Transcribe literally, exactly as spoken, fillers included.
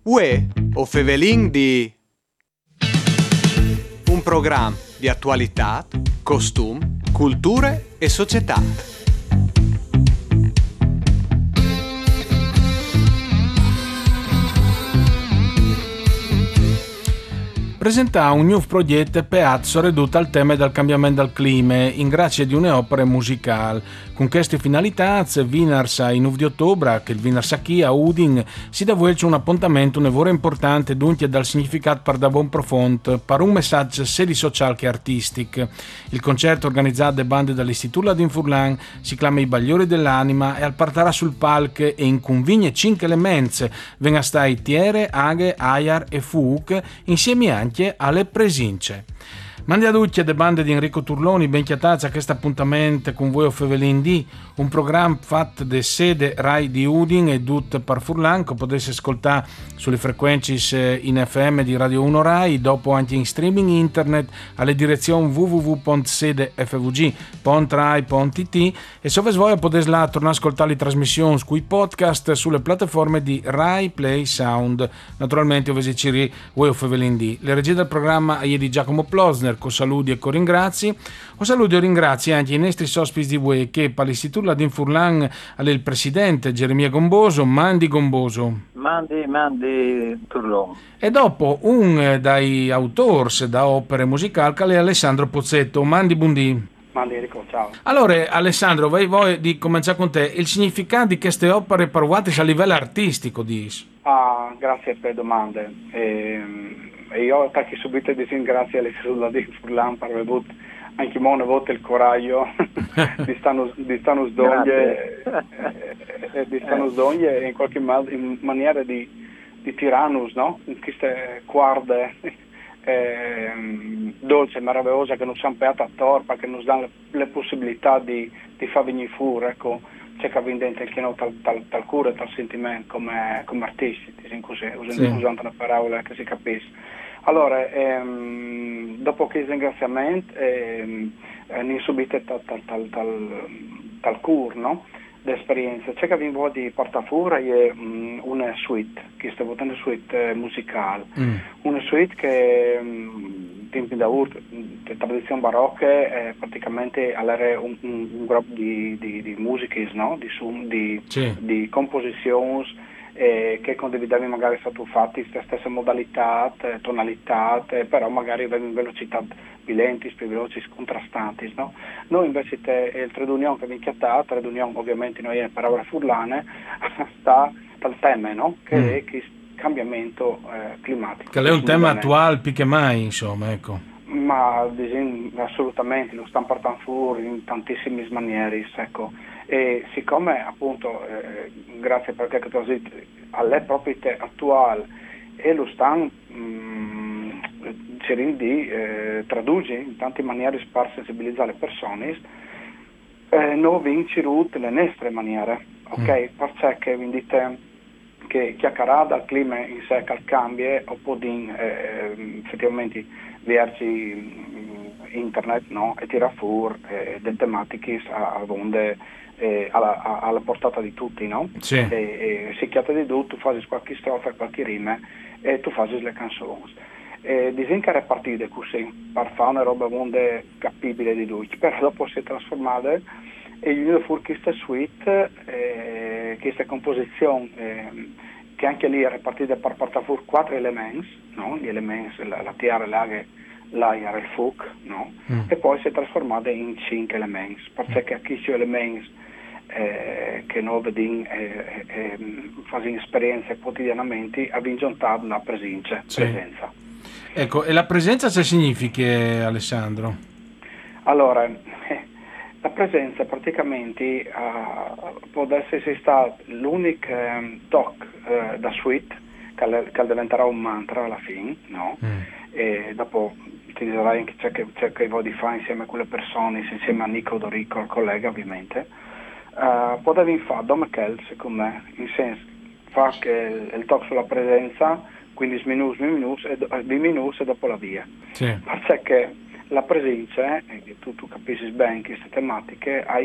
Uè, o Fevelin di un programma di attualità, costum, culture e società. Presenta un nuovo progetto peazzo ridotto al tema del cambiamento del clima in grazia di un'opera musicale. Con queste finalità, Vinars in nove di ottobre, che il Vinars a Chi a Udin, si dà un appuntamento un evore importante dunque dal significato per da buon profondo, per un messaggio sia di sociale che artistico. Il concerto organizzato da bande dall'Istituto Ladin Furlan si chiama I Bagliori dell'Anima e al parterà sul palco e in convigne cinque elementi venga stai Tiere, Aghe, Ayar e Fuk insieme anche alle presince. Mandi a tutti le bande di Enrico Turloni, ben chiatazza a questo appuntamento con voi o Fevelin D, un programma fatto da sede Rai di Udin e Dut par Furlan, che potete ascoltare sulle frequenze in F M di Radio uno Rai, dopo anche in streaming internet alle direzioni w w w punto sede f v g punto rai punto i t e se voi potete là tornare a ascoltare le trasmissioni sui podcast sulle piattaforme di Rai Play Sound. Naturalmente io vi voi o Fevelin D. Le regie del programma è di Giacomo Plosner, con saluti e con ringrazi. O saluti e ringrazi anche i nostri ospiti di voi che per l'Istituto Ladin Furlan è il presidente Geremia Gomboso, Mandi Gomboso. Mandi, Mandi Turlon. E dopo un dai autori da opere musicali che è Alessandro Pozzetto. Mandi Buondì. Mandi Enrico, ciao. Allora Alessandro, vai voi di cominciare con te. Il significato di queste opere provate a livello artistico di Ah, grazie per le domande. E, e io attacchi subito e ringrazio all'Istituto Ladin Furlan per aver avuto anche mo una volta il coraggio di stare di stare sdoglie eh, di stare sdoglie e in qualche modo in maniera di di tirannus, no? In queste guarde eh, dolce e meravigliosa che non siamo peata a torpa, che ci danno le, le possibilità di, di far venire fuori, ecco, c'è che avviene dentro il tal, tal, tal cura e tal sentimento come, come artisti, così, usando, sì. usando una parola che si capisce. Allora, ehm, dopo che il ringraziamento, ehm, eh, ne subite tal, tal, tal, tal, tal cur, no? L'esperienza. C'è che vi vuole di portafuori è um, una suite, che sta votando una suite eh, musicale. Mm. Una suite che um, tempi da urto, di tradizione barocche, eh, praticamente era un, un, un gruppo di, di, di musiche, no? Di, di, sì. di composizioni eh, che condividevano magari stato fatti le stesse modalità, tonalità, però magari avevano velocità bilenti, più veloci, contrastanti, no? Noi invece te, il trade union che vi chiattata, trade union ovviamente noi è parole furlane, sta dal tema, no? Che mm. è il cambiamento eh, climatico. Che è un tema attuale più che mai, insomma, ecco. Ma assolutamente, lo stanno portando fuori in tantissime maniere, ecco. E siccome appunto, eh, grazie perché così alle proprietà attuali e lo stanno mh, cercando di eh, tradurre in tante maniere per sensibilizzare le persone, eh, noi vinciamo le nostre maniere, ok? Mm. Perché vi dite che chiacchierare dal clima in sé che cambia oppure eh, effettivamente verci internet, no? E tira fuori eh, delle tematiche a, a onde eh, alla, a, alla portata di tutti, no? Sì. E, e si chiatta di tu, tu fai qualche strofa, qualche rime e tu fai le canzoni. E disegno che era partito così, per fare una roba onde capibile di lui, però dopo si è trasformata e gli ho fuori questa suite, eh, questa composizione eh, che anche lì era partita per portare fuori quattro elementi, no? Gli elementi, la, la tiara, l'aghe, l'aia e il fuoco, no? Mm. E poi si è trasformata in cinque elementi, perché questi elementi eh, che noi vediamo e eh, eh, facciamo esperienze quotidianamente a vincere la presenza. Sì. presenza. Ecco, e la presenza che significa, Alessandro? Allora, eh, la presenza praticamente uh, può essere stata l'unico um, talk uh, da suite che, che diventerà un mantra alla fine, no? Mm. E dopo ti dirai che c'è che, c'è che di fare insieme a quelle persone, insieme a Nico Dorico, il collega ovviamente, uh, potevi fare Dom Kel, secondo me, in senso fa che il talk sulla presenza, quindici minuti, minuti e, venti minuti e dopo la via. Sì. Perché la presenza, e tu, tu capisci bene queste tematiche, hai